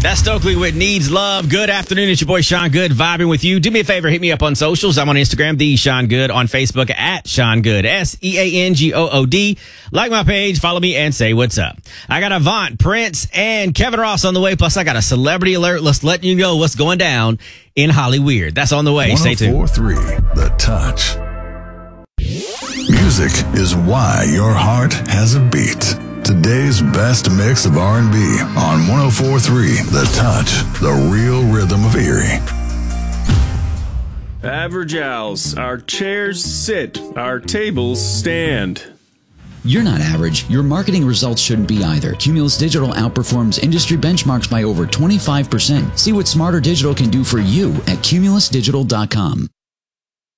That's Stokely with Needs Love. Good afternoon. It's your boy Sean Good vibing with you. Do me a favor. Hit me up on socials. I'm on Instagram, the Sean Good. On Facebook, at Sean Good. SEANGOOD. Like my page, follow me, and say what's up. I got Avant, Prince, and Kevin Ross on the way. Plus, I got a celebrity alert. Let's let you know what's going down in Hollyweird. That's on the way. Stay tuned. 104.3 The Touch. Music is why your heart has a beat. Today's best mix of R&B on 104.3 The Touch, the real rhythm of Erie. Average Owls. Our chairs sit, our tables stand. You're not average. Your marketing results shouldn't be either. Cumulus Digital outperforms industry benchmarks by over 25%. See what Smarter Digital can do for you at cumulusdigital.com.